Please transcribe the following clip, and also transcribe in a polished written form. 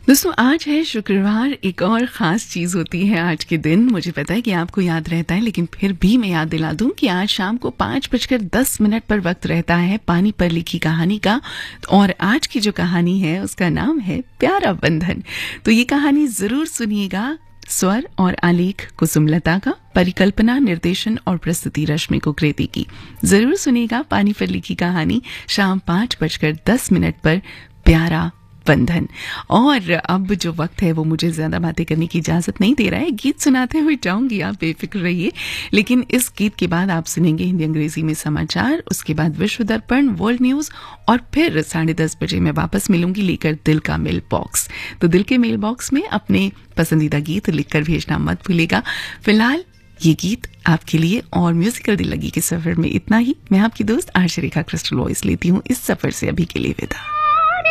दोस्तों आज है शुक्रवार। एक और ख़ास चीज़ होती है आज के दिन। मुझे पता है कि आपको याद रहता है, लेकिन फिर भी मैं याद दिला दूं कि आज शाम को 5:10 पर वक्त रहता है पानी पर लिखी कहानी का। और आज की जो कहानी है उसका नाम है प्यारा बंधन। तो ये कहानी ज़रूर सुनिएगा। स्वर और आलेख कुसुमलता का, परिकल्पना, निर्देशन और प्रस्तुति रश्मि कुकरेती की। जरूर सुनिएगा पानी पर लिखी कहानी शाम 5:10 पर प्यारा बंधन। और अब जो वक्त है वो मुझे ज्यादा बातें करने की इजाजत नहीं दे रहा है। गीत सुनाते हुए जाऊंगी, आप बेफिक्र रहिए। लेकिन इस गीत के बाद आप सुनेंगे हिंदी अंग्रेजी में समाचार, उसके बाद विश्व दर्पण, वर्ल्ड न्यूज, और फिर 10:30 बजे मैं वापस मिलूंगी लेकर दिल का मेल बॉक्स। तो दिल के मेल बॉक्स में अपने पसंदीदा गीत लिखकर भेजना मत भूलिएगा। फिलहाल ये गीत आपके लिए और म्यूजिकल दिल लगी के सफर में इतना ही। मैं आपकी दोस्त आरजे रेखा क्रिस्टल वॉइस लेती हूँ इस सफर से अभी के लिए विदा।